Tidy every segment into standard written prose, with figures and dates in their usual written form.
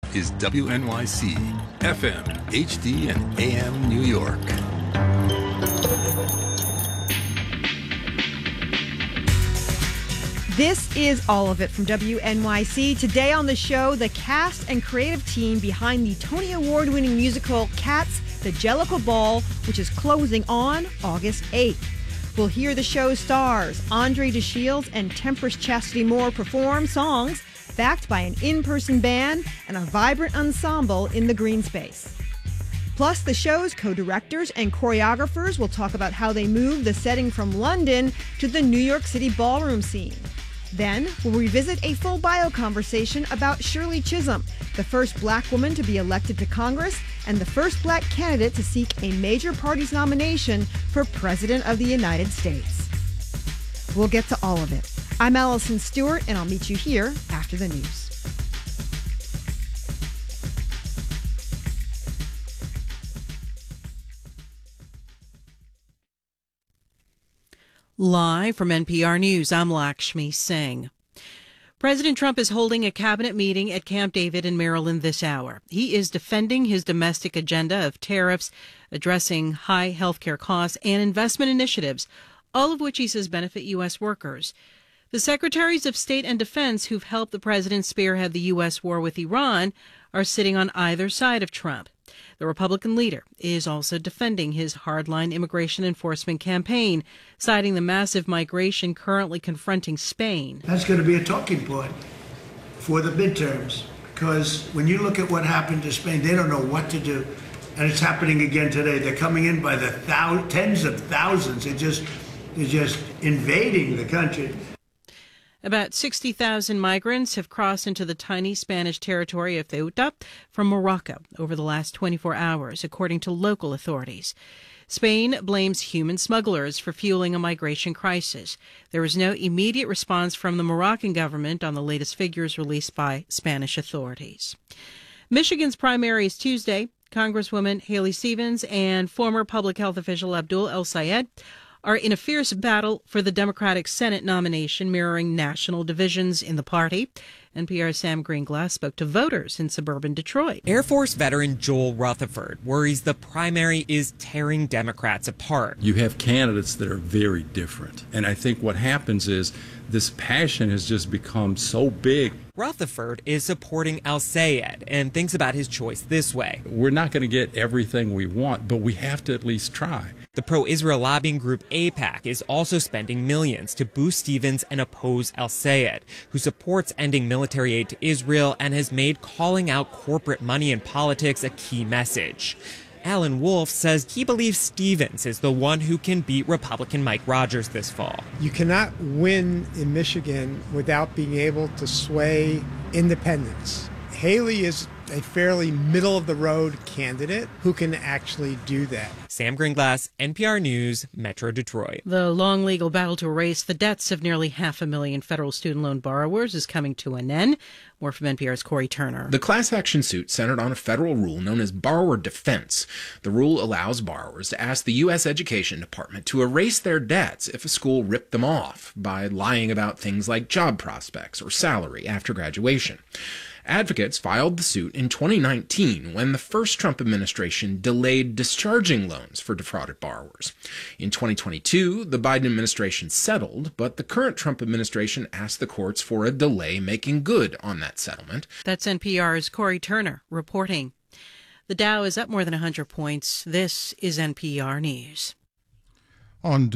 is WNYC, FM, HD, and AM New York. This is All of It from WNYC. Today on the show, the cast and creative team behind the Tony Award-winning musical Cats, The Jellicle Ball, which is closing on August 8th. We'll hear the show's stars, Andre DeShields and Tempest Chastity Moore, perform songs backed by an in-person band and a vibrant ensemble in the green space. Plus, the show's co-directors and choreographers will talk about how they moved the setting from London to the New York City ballroom scene. Then, we'll revisit a full bio conversation about Shirley Chisholm, the first black woman to be elected to Congress and the first black candidate to seek a major party's nomination for President of the United States. We'll get to all of it. I'm Allison Stewart, and I'll meet you here after the news. Live from NPR News, I'm Lakshmi Singh. President Trump is holding a cabinet meeting at Camp David in Maryland this hour. He is defending his domestic agenda of tariffs, addressing high health care costs, and investment initiatives, all of which he says benefit U.S. workers. The secretaries of state and defense who've helped the president spearhead the U.S. war with Iran are sitting on either side of Trump. The Republican leader is also defending his hardline immigration enforcement campaign, citing the massive migration currently confronting Spain. That's going to be a talking point for the midterms, because when you look at what happened to Spain, they don't know what to do. And it's happening again today. They're coming in by the tens of thousands. They're just invading the country. About 60,000 migrants have crossed into the tiny Spanish territory of Ceuta from Morocco over the last 24 hours, according to local authorities. Spain blames human smugglers for fueling a migration crisis. There was no immediate response from the Moroccan government on the latest figures released by Spanish authorities. Michigan's primary is Tuesday. Congresswoman Haley Stevens and former public health official Abdul El-Sayed are in a fierce battle for the Democratic Senate nomination, mirroring national divisions in the party. NPR's Sam Greenglass spoke to voters in suburban Detroit. Air Force veteran Joel Rutherford worries the primary is tearing Democrats apart. You have candidates that are very different. And I think what happens is this passion has just become so big. Rutherford is supporting El-Sayed and thinks about his choice this way. We're not going to get everything we want, but we have to at least try. The pro-Israel lobbying group AIPAC is also spending millions to boost Stevens and oppose El-Sayed, who supports ending military aid to Israel and has made calling out corporate money in politics a key message. Alan Wolf says he believes Stevens is the one who can beat Republican Mike Rogers this fall. You cannot win in Michigan without being able to sway independents. Haley is a fairly middle-of-the-road candidate who can actually do that. Sam Greenglass, NPR News, Metro Detroit. The long legal battle to erase the debts of nearly 500,000 federal student loan borrowers is coming to an end. More from NPR's Corey Turner. The class action suit centered on a federal rule known as borrower defense. The rule allows borrowers to ask the U.S. Education Department to erase their debts if a school ripped them off by lying about things like job prospects or salary after graduation. Advocates filed the suit in 2019 when the first Trump administration delayed discharging loans for defrauded borrowers. In 2022, the Biden administration settled, but the current Trump administration asked the courts for a delay making good on that settlement. That's NPR's Corey Turner reporting. The Dow is up more than 100 points. This is NPR News. On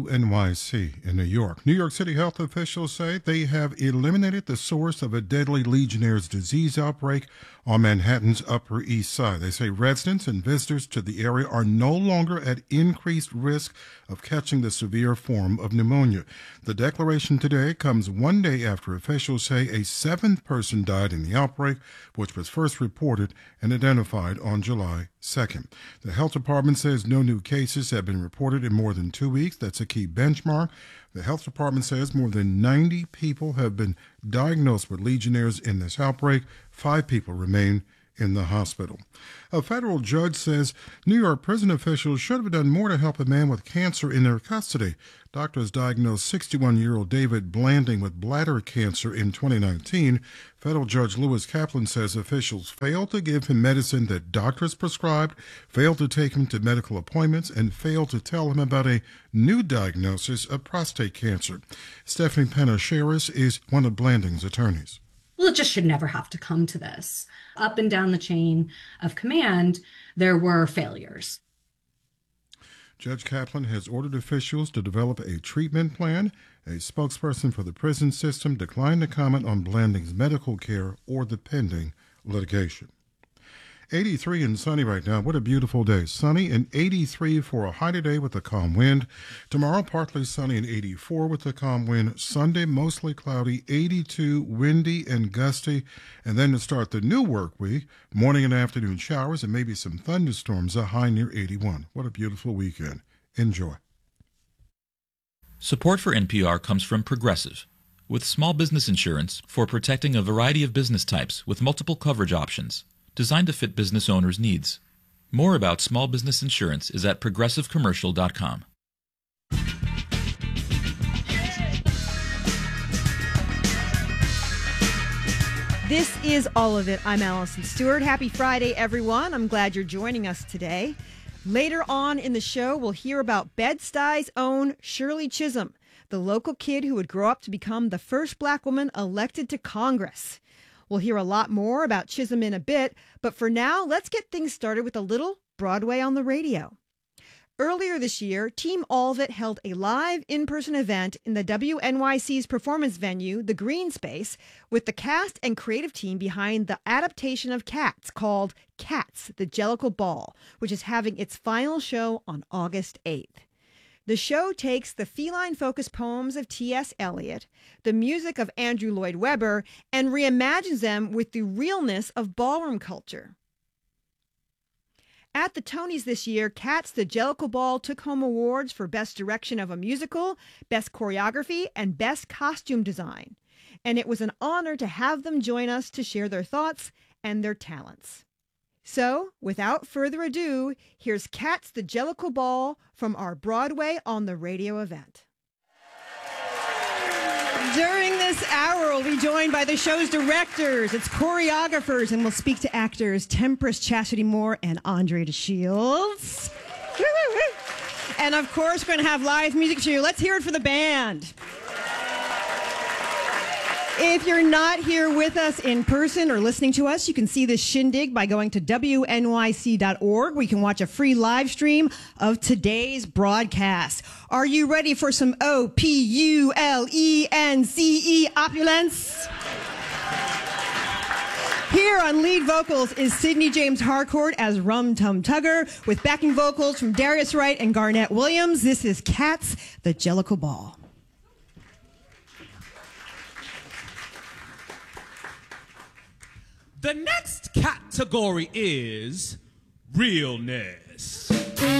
WNYC in New York, New York City health officials say they have eliminated the source of a deadly Legionnaire's disease outbreak on Manhattan's Upper East Side. They say residents and visitors to the area are no longer at increased risk of catching the severe form of pneumonia. The declaration today comes one day after officials say a seventh person died in the outbreak, which was first reported and identified on July 2nd. The health department says no new cases have been reported in more than 2 weeks. That's a key benchmark. The health department says more than 90 people have been diagnosed with Legionnaires in this outbreak. 5 people remain in the hospital. A federal judge says New York prison officials should have done more to help a man with cancer in their custody. Doctors diagnosed 61-year-old David Blanding with bladder cancer in 2019. Federal Judge Lewis Kaplan says officials failed to give him medicine that doctors prescribed, failed to take him to medical appointments, and failed to tell him about a new diagnosis of prostate cancer. Stephanie Panasheris is one of Blanding's attorneys. Well, it just should never have to come to this. Up and down the chain of command, there were failures. Judge Kaplan has ordered officials to develop a treatment plan. A spokesperson for the prison system declined to comment on Blanding's medical care or the pending litigation. 83 and sunny right now. What a beautiful day. Sunny and 83 for a high today with a calm wind. Tomorrow, partly sunny and 84 with a calm wind. Sunday, mostly cloudy, 82, windy and gusty. And then to start the new work week, morning and afternoon showers and maybe some thunderstorms, a high near 81. What a beautiful weekend. Enjoy. Support for NPR comes from Progressive, with small business insurance for protecting a variety of business types with multiple coverage options, designed to fit business owners' needs. More about small business insurance is at progressivecommercial.com. This is All of It. I'm Allison Stewart. Happy Friday, everyone. I'm glad you're joining us today. Later on in the show, we'll hear about Bed-Stuy's own Shirley Chisholm, the local kid who would grow up to become the first black woman elected to Congress. We'll hear a lot more about Chisholm in a bit, but for now, let's get things started with a little Broadway on the radio. Earlier this year, Team All of It held a live in-person event in the WNYC's performance venue, the Green Space, with the cast and creative team behind the adaptation of Cats called Cats, the Jellicle Ball, which is having its final show on August 8th. The show takes the feline-focused poems of T.S. Eliot, the music of Andrew Lloyd Webber, and reimagines them with the realness of ballroom culture. At the Tonys this year, Cats the Jellicle Ball took home awards for Best Direction of a Musical, Best Choreography, and Best Costume Design. And it was an honor to have them join us to share their thoughts and their talents. So, without further ado, here's Cats the Jellicle Ball from our Broadway on the Radio event. During this hour, we'll be joined by the show's directors, its choreographers, and we'll speak to actors Tempest Chastity Moore and Andre DeShields. And of course, we're going to have live music for you. Let's hear it for the band. If you're not here with us in person or listening to us, you can see this shindig by going to WNYC.org, where you can watch a free live stream of today's broadcast. Are you ready for some OPULENCE opulence? Here on lead vocals is Sidney James Harcourt as Rum Tum Tugger, with backing vocals from Darius Wright and Garnett Williams. This is Cats the Jellicle Ball. The next category is realness.